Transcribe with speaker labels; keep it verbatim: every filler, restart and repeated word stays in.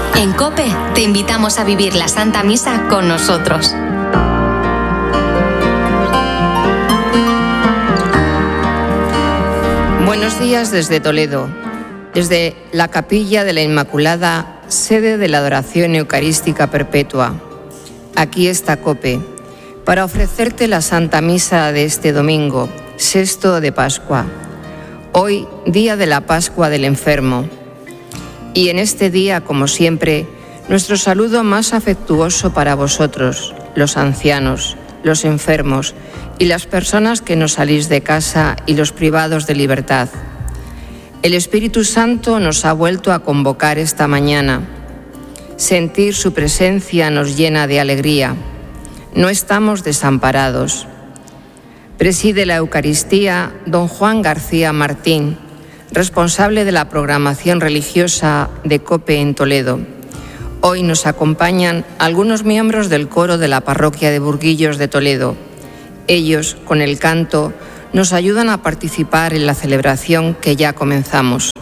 Speaker 1: En COPE te invitamos a vivir la Santa Misa con nosotros.
Speaker 2: Buenos días desde Toledo, desde la Capilla de la Inmaculada, sede de la Adoración Eucarística Perpetua. Aquí está COPE, para ofrecerte la Santa Misa de este domingo, sexto de Pascua. Hoy, día de la Pascua del Enfermo. Y en este día, como siempre, nuestro saludo más afectuoso para vosotros, los ancianos, los enfermos y las personas que no salís de casa y los privados de libertad. El Espíritu Santo nos ha vuelto a convocar esta mañana. Sentir su presencia nos llena de alegría. No estamos desamparados. Preside la Eucaristía don Juan García Martín, responsable de la programación religiosa de COPE en Toledo. Hoy nos acompañan algunos miembros del coro de la parroquia de Burguillos de Toledo. Ellos, con el canto, nos ayudan a participar en la celebración que ya comenzamos.